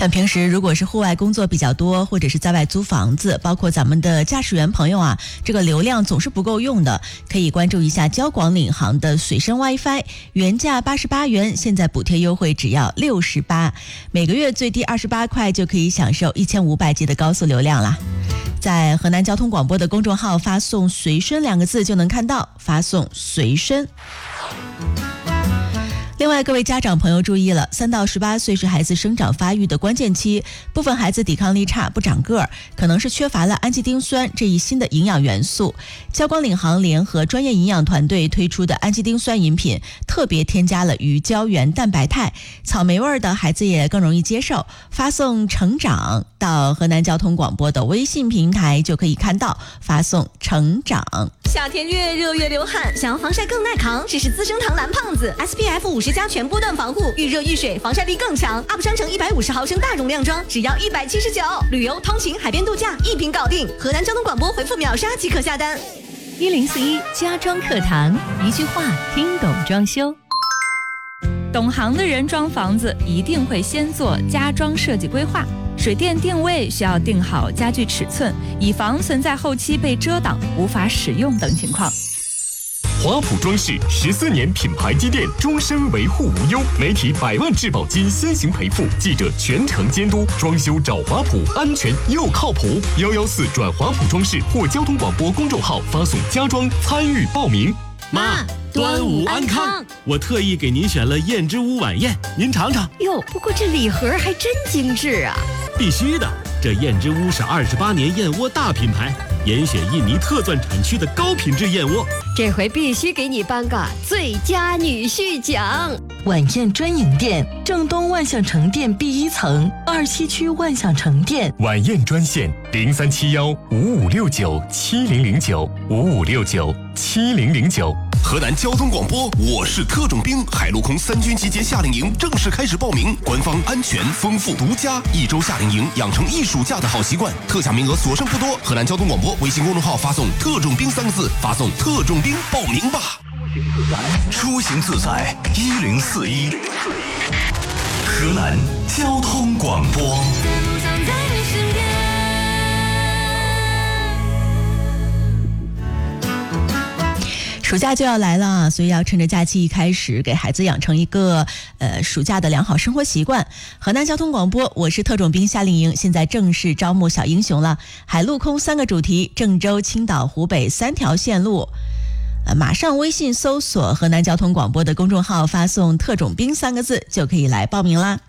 但平时如果是户外工作比较多，或者是在外租房子，包括咱们的驾驶员朋友啊，这个流量总是不够用的，可以关注一下交广领航的随身 WiFi， 原价88元，现在补贴优惠只要68，每个月最低28块就可以享受1500G 的高速流量啦。在河南交通广播的公众号发送随身2个字就能看到，发送随身。另外，各位家长朋友注意了，3到18岁是孩子生长发育的关键期，部分孩子抵抗力差，不长个儿，可能是缺乏了氨基丁酸这一新的营养元素。交广领航联合专业营养团队推出的氨基丁酸饮品，特别添加了鱼胶原蛋白肽，草莓味的孩子也更容易接受。发送成长到河南交通广播的微信平台就可以看到，发送成长。 夏天越热越流汗，想要防晒更耐扛，试试资生堂蓝胖子 SPF 50+全波段防护，遇热遇水，防晒力更强。UP 商城150毫升大容量装，只要179，旅游、通勤、海边度假一瓶搞定。河南交通广播回复秒杀即可下单。 1041家装课堂，一句话听懂装修。懂行的人装房子一定会先做家装设计规划，水电定位需要定好家具尺寸，以防存在后期被遮挡无法使用等情况。 华普装饰14年品牌积淀，终身维护无忧，媒体100万质保金先行赔付，记者全程监督，装修找华普，安全又靠谱。114转华普装饰或交通广播公众号发送家装参与报名。 妈，端午安康！我特意给您选了燕之屋晚宴，您尝尝。 哟，不过这礼盒还真精致啊！ 必须的，这燕之屋是28年燕窝大品牌，严选印尼特钻产区的高品质燕窝。 这回必须给你颁个最佳女婿奖。 晚宴专营店，正东万象城店 B1 层，27区万象城店。 晚宴专线03715569700955697009。 河南交通广播，我是特种兵，海陆空3军集结夏令营正式开始报名，官方安全丰富独家，1周夏令营养成一暑假的好习惯，特价名额所剩不多。河南交通广播微信公众号发送特种兵3个字，发送特种兵报名吧。 出行自在1041，河南交通广播。 暑假就要来了啊，所以要趁着假期一开始，给孩子养成一个暑假的良好生活习惯。河南交通广播，我是特种兵夏令营，现在正式招募小英雄了。海陆空3个主题，郑州、青岛、湖北3条线路。马上微信搜索河南交通广播的公众号，发送特种兵3个字就可以来报名啦。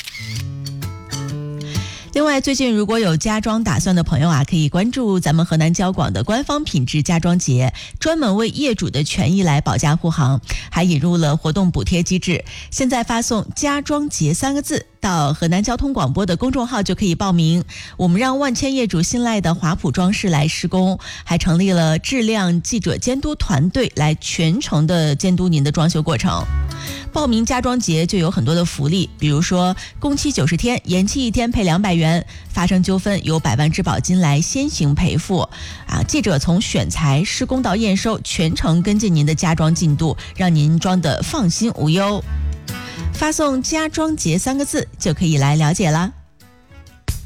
另外，最近如果有家装打算的朋友啊，可以关注咱们河南交广的官方品质家装节，专门为业主的权益来保驾护航，还引入了活动补贴机制。现在发送家装节3个字到河南交通广播的公众号就可以报名。我们让万千业主信赖的华普装饰来施工，还成立了质量记者监督团队来全程的监督您的装修过程。报名家装节就有很多的福利，比如说工期90天，延期1天赔200元，发生纠纷有100万质保金来先行赔付记者从选材、施工到验收，全程跟进您的家装进度，让您装得放心无忧。发送家装节3个字就可以来了解了。